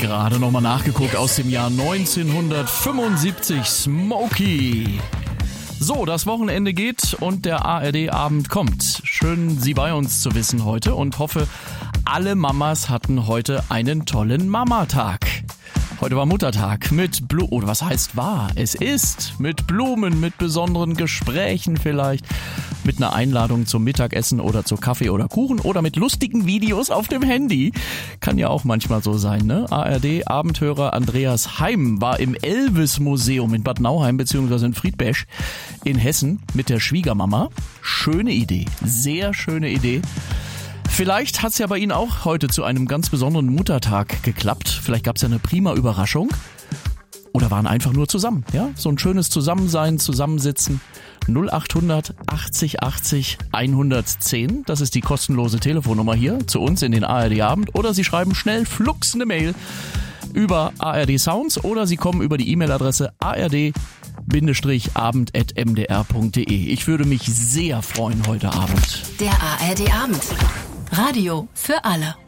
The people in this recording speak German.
Gerade nochmal nachgeguckt aus dem Jahr 1975, Smokey. So, das Wochenende geht und der ARD-Abend kommt. Schön, Sie bei uns zu wissen heute und hoffe, alle Mamas hatten heute einen tollen Mamatag. Heute war Muttertag mit Blumen, oder was heißt war? Es ist mit Blumen, mit besonderen Gesprächen vielleicht, mit einer Einladung zum Mittagessen oder zu Kaffee oder Kuchen oder mit lustigen Videos auf dem Handy. Kann ja auch manchmal so sein, ne? ARD-Abendhörer Andreas Heim war im Elvis-Museum in Bad Nauheim bzw. in Friedberg in Hessen mit der Schwiegermama. Schöne Idee, sehr schöne Idee. Vielleicht hat's ja bei Ihnen auch heute zu einem ganz besonderen Muttertag geklappt. Vielleicht gab's ja eine prima Überraschung. Oder waren einfach nur zusammen. Ja, so ein schönes Zusammensein, Zusammensitzen. 0800 80 80 110. Das ist die kostenlose Telefonnummer hier zu uns in den ARD-Abend. Oder Sie schreiben schnell flugs eine Mail über ARD Sounds oder Sie kommen über die E-Mail-Adresse ard-abend@mdr.de. Ich würde mich sehr freuen heute Abend. Der ARD-Abend. Radio für alle.